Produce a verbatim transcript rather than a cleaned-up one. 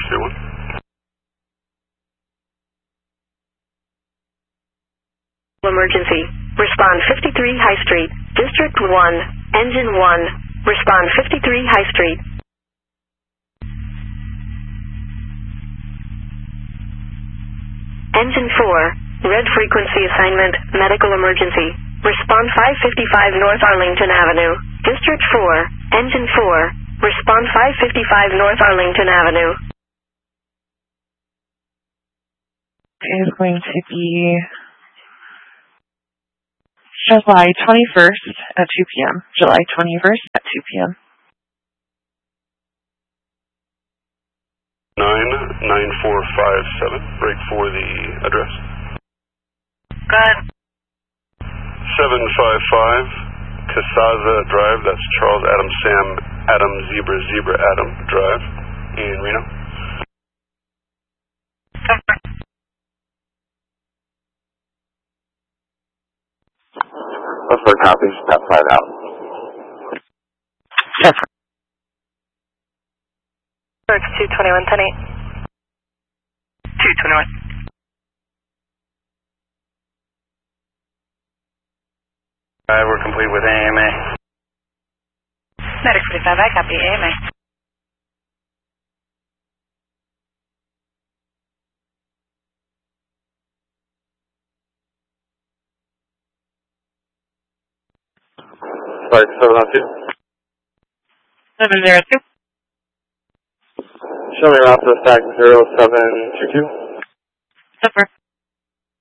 three one. Emergency. Respond fifty-three High Street. District one. Engine one. Respond fifty-three High Street. Engine four. Red frequency assignment. Medical emergency. Respond five fifty-five North Arlington Avenue. District four. Engine four. Respond five fifty-five North Arlington Avenue. Is going to be July twenty-first at two p m July twenty-first at two p m nine nine four five seven. Break for the address. Go ahead. seven five five Casaza Drive. That's Charles Adam Sam Adam Zebra Zebra Adam Drive in Reno. That's for copies. Step five out. Yes. It's two twenty-one ten eight. two twenty-one. Alright, we're complete with A M A. Medic forty-five, I copy A M A. Sorry, seven oh two. seven zero two. Show me route to stack zero seven two two. Super.